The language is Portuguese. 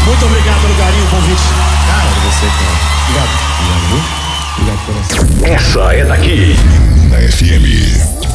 Muito obrigado pelo carinho, convite. Cara, você, cara. Obrigado. Obrigado, viu? Obrigado, coração. Essa é daqui. Na FM.